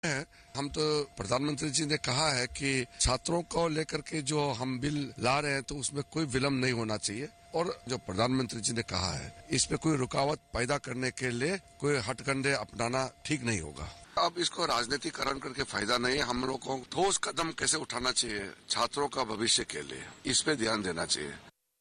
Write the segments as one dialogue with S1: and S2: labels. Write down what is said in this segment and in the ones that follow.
S1: है। हम तो प्रधानमंत्री जी ने कहा है कि छात्रों को लेकर के जो हम बिल ला रहे हैं तो उसमें कोई विलम्ब नहीं होना चाहिए और जो प्रधानमंत्री जी ने कहा है इस पे कोई रुकावट पैदा करने के लिए कोई हथकंडे अपनाना ठीक नहीं होगा। अब इसको राजनीतिकरण करके फायदा नहीं है। हम लोग को ठोस कदम कैसे उठाना चाहिए छात्रों का भविष्य के लिए, इस पे ध्यान देना चाहिए।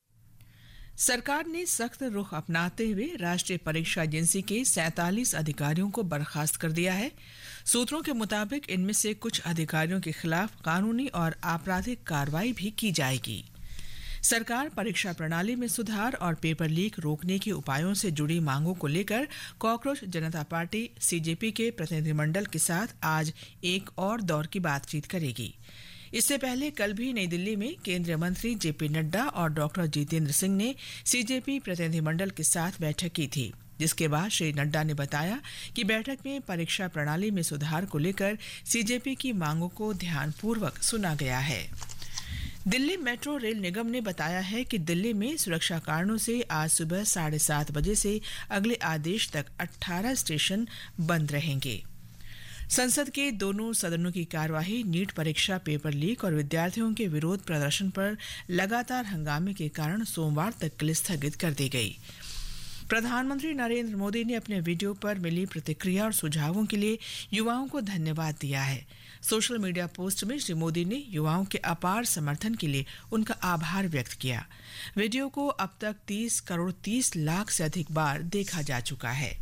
S2: सरकार ने सख्त रुख अपनाते हुए राष्ट्रीय परीक्षा एजेंसी के 47 अधिकारियों को बर्खास्त कर दिया है। सूत्रों के मुताबिक इनमें से कुछ अधिकारियों के खिलाफ कानूनी और आपराधिक कार्रवाई भी की जाएगी। सरकार परीक्षा प्रणाली में सुधार और पेपर लीक रोकने के उपायों से जुड़ी मांगों को लेकर कॉकरोच जनता पार्टी सीजेपी के प्रतिनिधिमंडल के साथ आज एक और दौर की बातचीत करेगी। इससे पहले कल भी नई दिल्ली में केंद्रीय मंत्री जेपी नड्डा और डॉक्टर जितेंद्र सिंह ने सीजेपी प्रतिनिधिमंडल के साथ बैठक की थी, जिसके बाद श्री नड्डा ने बताया कि बैठक में परीक्षा प्रणाली में सुधार को लेकर सीजेपी की मांगों को ध्यानपूर्वक सुना गया है। दिल्ली मेट्रो रेल निगम ने बताया है कि दिल्ली में सुरक्षा कारणों से आज सुबह 7:30 बजे से अगले आदेश तक 18 स्टेशन बंद रहेंगे। संसद के दोनों सदनों की कार्यवाही नीट परीक्षा पेपर लीक और विद्यार्थियों के विरोध प्रदर्शन पर लगातार हंगामे के कारण सोमवार तक के लिए स्थगित कर दी गई। प्रधानमंत्री नरेंद्र मोदी ने अपने वीडियो पर मिली प्रतिक्रिया और सुझावों के लिए युवाओं को धन्यवाद दिया है। सोशल मीडिया पोस्ट में श्री मोदी ने युवाओं के अपार समर्थन के लिए उनका आभार व्यक्त किया। वीडियो को अब तक 30 करोड़ 30 लाख से अधिक बार देखा जा चुका है।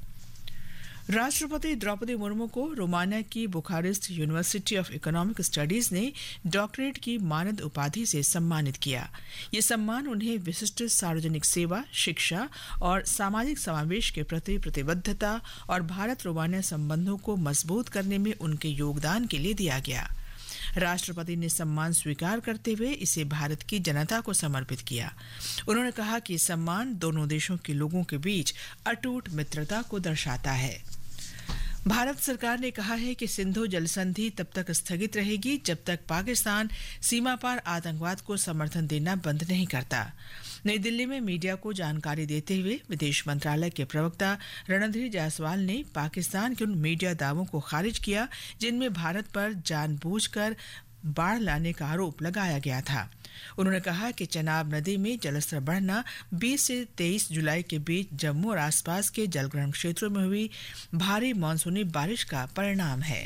S2: राष्ट्रपति द्रौपदी मुर्मू को रोमानिया की Bucharest university of economic studies ने डॉक्टरेट की मानद उपाधि से सम्मानित किया। ये सम्मान उन्हें विशिष्ट सार्वजनिक सेवा, शिक्षा और सामाजिक समावेश के प्रति प्रतिबद्धता और भारत रोमानिया संबंधों को मजबूत करने में उनके योगदान के लिए दिया गया। राष्ट्रपति ने सम्मान स्वीकार करते हुए इसे भारत की जनता को समर्पित किया। उन्होंने कहा कि सम्मान दोनों देशों के लोगों के बीच अटूट मित्रता को दर्शाता है। भारत सरकार ने कहा है कि सिंधु जल संधि तब तक स्थगित रहेगी जब तक पाकिस्तान सीमा पार आतंकवाद को समर्थन देना बंद नहीं करता। नई दिल्ली में मीडिया को जानकारी देते हुए विदेश मंत्रालय के प्रवक्ता रणधीर जायसवाल ने पाकिस्तान के उन मीडिया दावों को खारिज किया जिनमें भारत पर जानबूझकर बाढ़ लाने का आरोप लगाया गया था। उन्होंने कहा कि चनाब नदी में जलस्तर बढ़ना 20 से 23 जुलाई के बीच जम्मू और आसपास के जलग्रहण क्षेत्रों में हुई भारी मानसूनी बारिश का परिणाम है।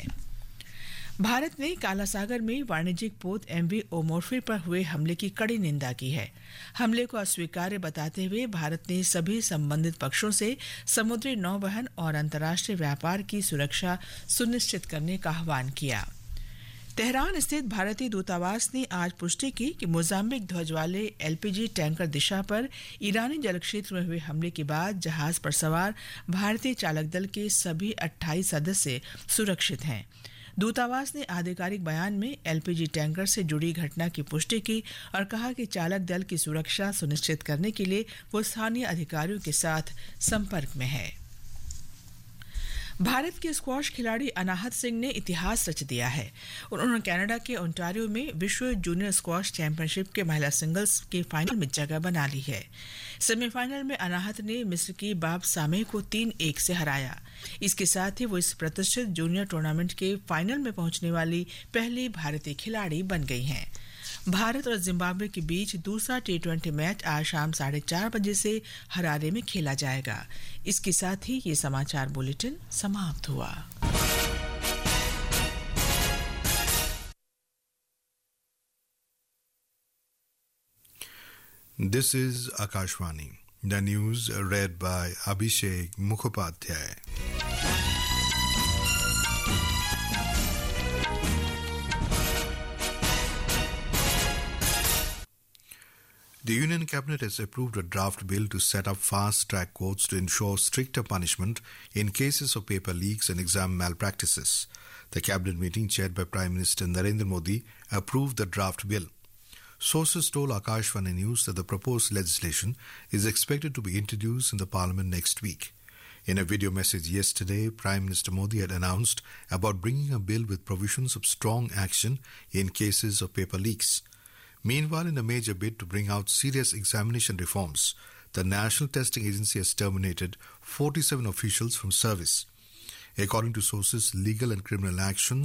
S2: भारत ने काला सागर में वाणिज्यिक पोत एमवी ओमोर्फी पर हुए हमले की कड़ी निंदा की है। हमले को अस्वीकार्य बताते हुए भारत ने सभी संबंधित पक्षों से समुद्री नौवहन और अंतर्राष्ट्रीय व्यापार की सुरक्षा सुनिश्चित करने का आह्वान किया। तेहरान स्थित भारतीय दूतावास ने आज पुष्टि की कि मोजाम्बिक ध्वज वाले एलपीजी टैंकर दिशा पर ईरानी जलक्षेत्र में हुए हमले के बाद जहाज पर सवार भारतीय चालक दल के सभी 28 सदस्य सुरक्षित हैं। दूतावास ने आधिकारिक बयान में एलपीजी टैंकर से जुड़ी घटना की पुष्टि की और कहा कि चालक दल की सुरक्षा सुनिश्चित करने के लिए वो स्थानीय अधिकारियों के साथ संपर्क में है। भारत के स्क्वॉश खिलाड़ी अनाहत सिंह ने इतिहास रच दिया है। उन्होंने कनाडा के ओंटारियो में विश्व जूनियर स्क्वॉश चैंपियनशिप के महिला सिंगल्स के फाइनल में जगह बना ली है। सेमीफाइनल में अनाहत ने मिस्र की बाब सामेह को 3-1 से हराया। इसके साथ ही वो इस प्रतिष्ठित जूनियर टूर्नामेंट के फाइनल में पहुंचने वाली पहली भारतीय खिलाड़ी बन गई हैं। भारत और जिम्बाब्वे के बीच दूसरा T20 मैच आज शाम 4:30 बजे से हरारे में खेला जाएगा। इसके साथ ही ये समाचार बुलेटिन समाप्त हुआ।
S3: This is Akashvani. The news read by Abhishek Mukhopadhyay. The Union Cabinet has approved a draft bill to set up fast-track courts to ensure stricter punishment in cases of paper leaks and exam malpractices. The Cabinet meeting chaired by Prime Minister Narendra Modi approved the draft bill. Sources told Akashvani News that the proposed legislation is expected to be introduced in the Parliament next week. In a video message yesterday, Prime Minister Modi had announced about bringing a bill with provisions of strong action in cases of paper leaks. Meanwhile, in a major bid to bring out serious examination reforms, the National Testing Agency has terminated 47 officials from service. According to sources, legal and criminal action